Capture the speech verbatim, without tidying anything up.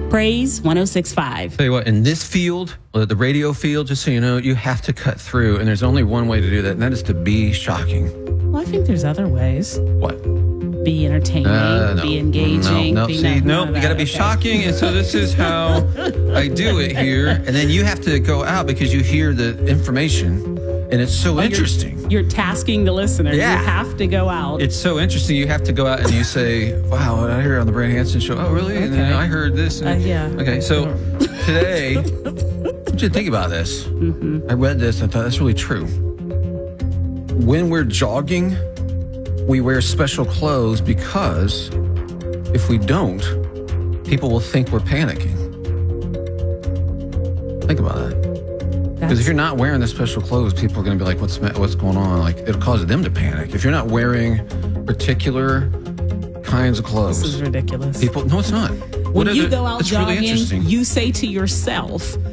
Praise one oh six point five. Tell you what, in this field, uh, the radio field, just so you know, you have to cut through, and there's only one way to do that, and that is to be shocking. Well, I think there's other ways. What? Be entertaining, Uh, no. be engaging. No, no, be see, no, no, you got to be okay. shocking, and so this is how I do it here, and then you have to go out because you hear the information, and it's so Oh, interesting. You're, you're tasking the listener. Yeah. You have to go out. It's so interesting. You have to go out and you say, wow, I heard it on the Brand Hansen show. Oh, really? And then Okay. I heard this. And, Uh, yeah. Okay, so today, I want you to think about this. Mm-hmm. I read this and I thought that's really true. When we're jogging, we wear special clothes because if we don't, people will think we're panicking. Think about that. Because if you're not wearing the special clothes, people are going to be like, what's what's going on? Like, it'll cause them to panic. If you're not wearing particular kinds of clothes. This is ridiculous. People, no, it's not. When What are you the- go out it's really jogging, interesting. you say to yourself,